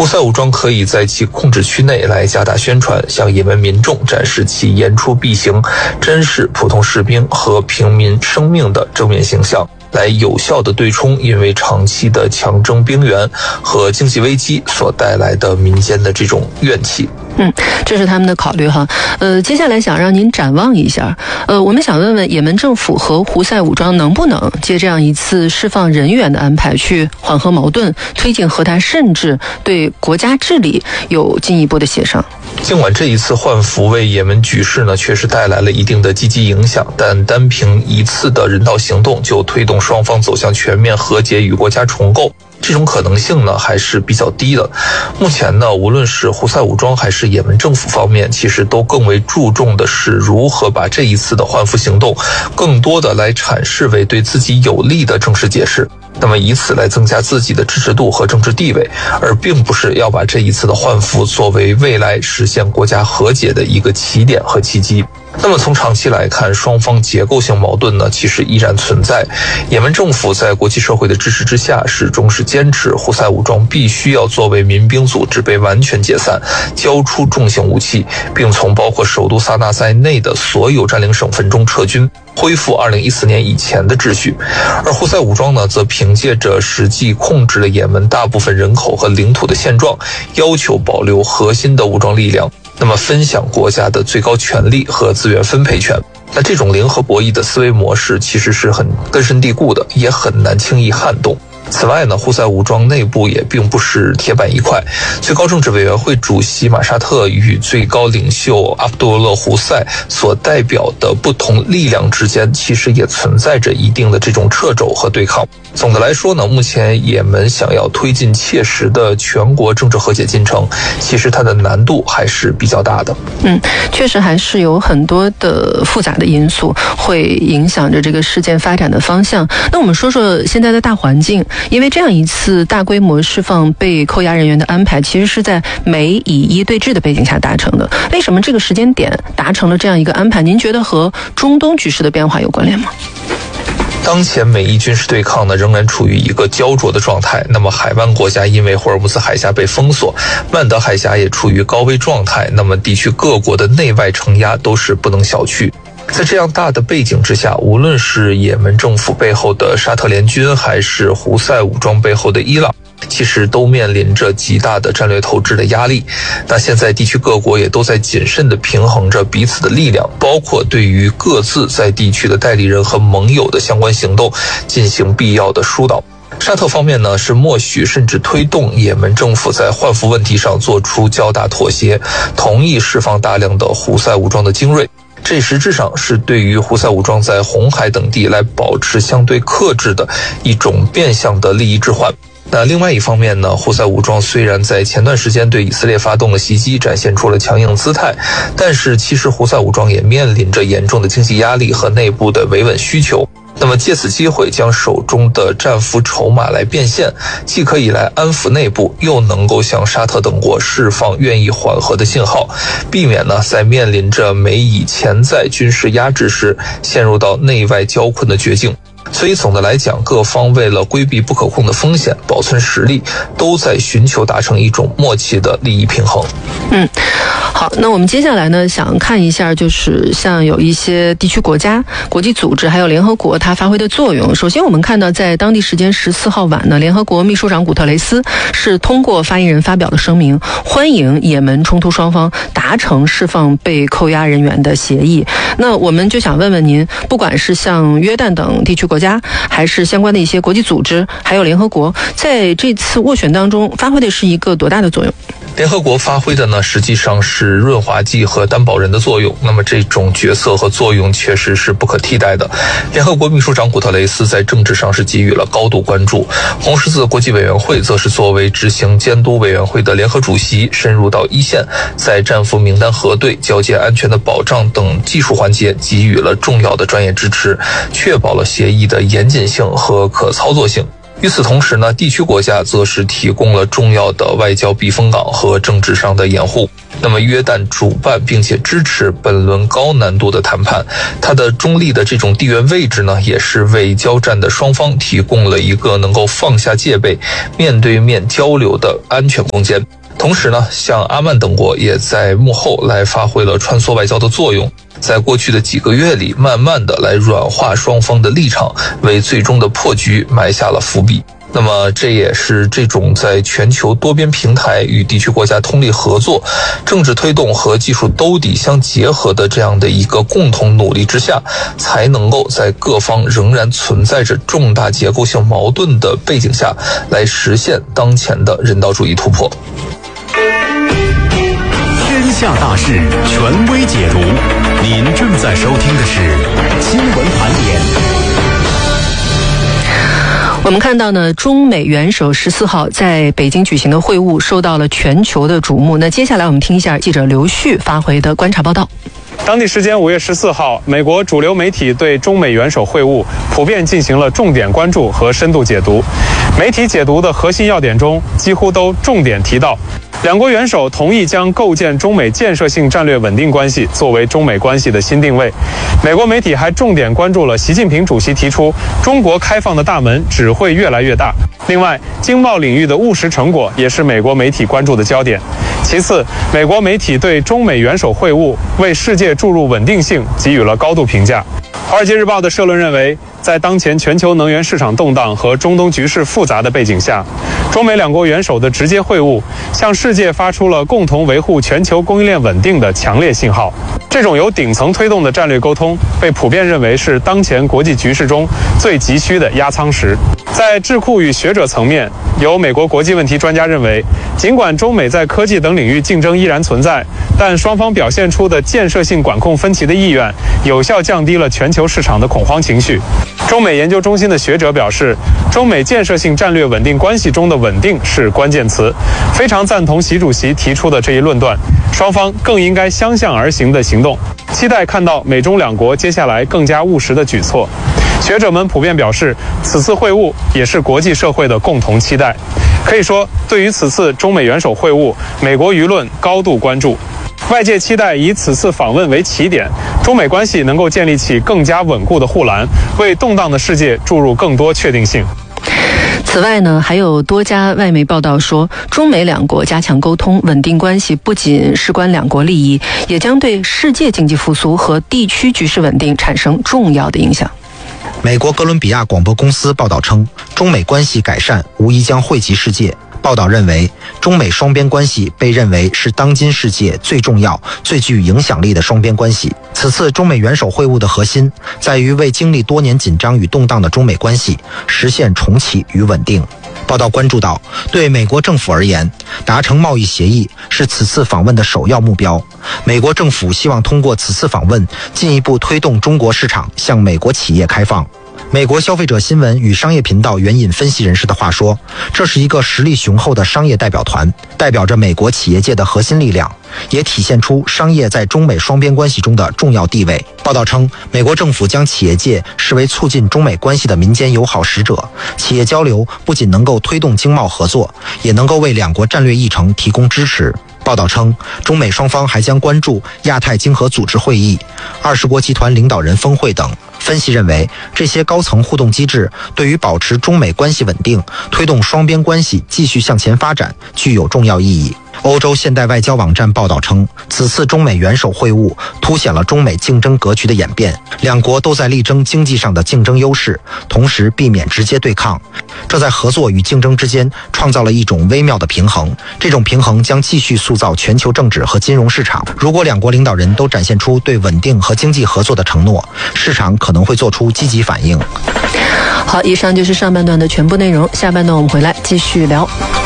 胡塞武装可以在其控制区内来加大宣传，向也门民众展示其言出必行、珍视普通士兵和平民生命的正面形象，来有效地对冲因为长期的强征兵源和经济危机所带来的民间的这种怨气。 这是他们的考虑哈。接下来想让您展望一下，我们想问问也门政府和胡塞武装能不能借这样一次释放人员的安排去缓和矛盾，推进和谈，甚至对国家治理有进一步的协商。 尽管这一次换俘为也门局势呢确实带来了一定的积极影响，但单凭一次的人道行动就推动双方走向全面和解与国家重构，这种可能性呢还是比较低的。目前呢，无论是胡塞武装还是也门政府方面，其实都更为注重的是如何把这一次的换俘行动更多的来阐释为对自己有利的正式解释，那么以此来增加自己的支持度和政治地位，而并不是要把这一次的换俘作为未来实现国家和解的一个起点和契机。那么从长期来看，双方结构性矛盾呢其实依然存在。也门政府在国际社会的支持之下，始终是坚持胡塞武装必须要作为民兵组织被完全解散，交出重型武器，并从包括首都萨那在内的所有占领省份中撤军，恢复2014年以前的秩序。而胡塞武装呢，则凭借着实际控制了也门大部分人口和领土的现状，要求保留核心的武装力量，那么分享国家的最高权力和资源分配权。那这种零和博弈的思维模式其实是很根深蒂固的，也很难轻易撼动。此外呢，胡塞武装内部也并不是铁板一块，最高政治委员会主席马沙特与最高领袖阿卜杜勒胡塞所代表的不同力量之间，其实也存在着一定的这种掣肘和对抗。总的来说呢，目前也门想要推进切实的全国政治和解进程，其实它的难度还是比较大的。 确实还是有很多的复杂的因素会影响着这个事件发展的方向。那我们说说现在的大环境，因为这样一次大规模释放被扣押人员的安排，其实是在美以一对峙的背景下达成的。为什么这个时间点达成了这样一个安排？您觉得和中东局势的变化有关联吗？ 当前美伊军事对抗呢仍然处于一个焦灼的状态，那么海湾国家因为霍尔木兹海峡被封锁，曼德海峡也处于高危状态，那么地区各国的内外承压都是不能小觑。在这样大的背景之下，无论是也门政府背后的沙特联军，还是胡塞武装背后的伊朗，其实都面临着极大的战略透支的压力。那现在地区各国也都在谨慎地平衡着彼此的力量，包括对于各自在地区的代理人和盟友的相关行动进行必要的疏导。沙特方面呢，是默许甚至推动也门政府在换俘问题上做出较大妥协，同意释放大量的胡塞武装的精锐。这实质上是对于胡塞武装在红海等地来保持相对克制的一种变相的利益置换。那另外一方面呢，胡塞武装虽然在前段时间对以色列发动了袭击，展现出了强硬姿态，但是其实胡塞武装也面临着严重的经济压力和内部的维稳需求。那么借此机会将手中的战俘筹码来变现，既可以来安抚内部，又能够向沙特等国释放愿意缓和的信号，避免呢在面临着美以潜在军事压制时陷入到内外交困的绝境。所以总的来讲，各方为了规避不可控的风险，保存实力，都在寻求达成一种默契的利益平衡。 好，那我们接下来呢，想看一下就是像有一些地区国家、国际组织还有联合国它发挥的作用。首先我们看到在当地时间14号晚呢，联合国秘书长古特雷斯是通过发言人发表了声明，欢迎也门冲突双方达成释放被扣押人员的协议。那我们就想问问您，不管是像约旦等地区国家，还是相关的一些国际组织，还有联合国，在这次斡旋当中发挥的是一个多大的作用？ 联合国发挥的呢，实际上是润滑剂和担保人的作用。那么这种角色和作用确实是不可替代的。联合国秘书长古特雷斯在政治上是给予了高度关注，红十字国际委员会则是作为执行监督委员会的联合主席，深入到一线，在战俘名单核对、交接安全的保障等技术环节给予了重要的专业支持，确保了协议的严谨性和可操作性。与此同时呢，地区国家则是提供了重要的外交避风港和政治上的掩护。 那么约旦主办并且支持本轮高难度的谈判，它的中立的这种地缘位置呢，也是为交战的双方提供了一个能够放下戒备、面对面交流的安全空间。同时呢，像阿曼等国也在幕后来发挥了穿梭外交的作用，在过去的几个月里，慢慢的来软化双方的立场，为最终的破局埋下了伏笔。那么这也是这种在全球多边平台与地区国家通力合作、政治推动和技术兜底相结合的这样的一个共同努力之下，才能够在各方仍然存在着重大结构性矛盾的背景下，来实现当前的人道主义突破。 天下大事，权威解读。您正在收听的是新闻盘点。 我们看到呢，中美元首14号在北京举行的会晤受到了全球的瞩目。那接下来我们听一下记者刘旭发回的观察报道。 当地时间5月14号，美国主流媒体对中美元首会晤普遍进行了重点关注和深度解读。媒体解读的核心要点中，几乎都重点提到，两国元首同意将构建中美建设性战略稳定关系作为中美关系的新定位。美国媒体还重点关注了习近平主席提出，中国开放的大门只会越来越大。另外，经贸领域的务实成果也是美国媒体关注的焦点。其次，美国媒体对中美元首会晤为世界注入稳定性给予了高度评价。《华尔街日报》的社论认为，在当前全球能源市场动荡和中东局势复杂的背景下，中美两国元首的直接会晤向世界发出了共同维护全球供应链稳定的强烈信号。这种由顶层推动的战略沟通被普遍认为是当前国际局势中最急需的压舱石。在智库与学者层面，有美国国际问题专家认为，尽管中美在科技等领域竞争依然存在，但双方表现出的建设性管控分歧的意愿，有效降低了全球市场的恐慌情绪。中美研究中心的学者表示，中美建设性战略稳定关系中的稳定是关键词，非常赞同习主席提出的这一论断，双方更应该相向而行的行动，期待看到美中两国接下来更加务实的举措。学者们普遍表示，此次会晤也是国际社会的共同期待。可以说，对于此次中美元首会晤，美国舆论高度关注。外界期待以此次访问为起点，中美关系能够建立起更加稳固的护栏，为动荡的世界注入更多确定性。 此外呢，还有多家外媒报道说，中美两国加强沟通、稳定关系，不仅事关两国利益，也将对世界经济复苏和地区局势稳定产生重要的影响。 美国哥伦比亚广播公司报道称，中美关系改善无疑将惠及世界。报道认为，中美双边关系被认为是当今世界最重要、最具影响力的双边关系。此次中美元首会晤的核心在于为经历多年紧张与动荡的中美关系实现重启与稳定。报道关注到，对美国政府而言，达成贸易协议是此次访问的首要目标。美国政府希望通过此次访问，进一步推动中国市场向美国企业开放。美国消费者新闻与商业频道援引分析人士的话说，这是一个实力雄厚的商业代表团，代表着美国企业界的核心力量，也体现出商业在中美双边关系中的重要地位。报道称，美国政府将企业界视为促进中美关系的民间友好使者，企业交流不仅能够推动经贸合作，也能够为两国战略议程提供支持。报道称，中美双方还将关注亚太经合组织会议、20国集团领导人峰会等。分析认为，这些高层互动机制对于保持中美关系稳定、推动双边关系继续向前发展具有重要意义。欧洲现代外交网站报道称，此次中美元首会晤凸显了中美竞争格局的演变，两国都在力争经济上的竞争优势，同时避免直接对抗。这在合作与竞争之间创造了一种微妙的平衡，这种平衡将继续塑造全球政治和金融市场。如果两国领导人都展现出对稳定和经济合作的承诺，市场可能会做出积极反应。 好，以上就是上半段的全部内容，下半段我们回来继续聊。